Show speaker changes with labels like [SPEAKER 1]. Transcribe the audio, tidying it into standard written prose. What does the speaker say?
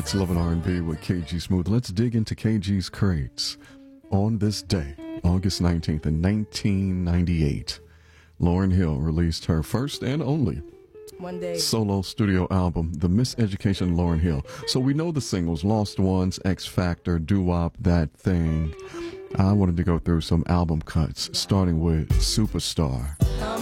[SPEAKER 1] It's Love and R&B with KG Smooth. Let's dig into KG's crates. On this day, August 19th in 1998, Lauryn Hill released her first and only solo studio album, The Miseducation Lauryn Hill. So we know the singles, Lost Ones, X Factor, Doo-Wop, That Thing. I wanted to go through some album cuts, starting with Superstar.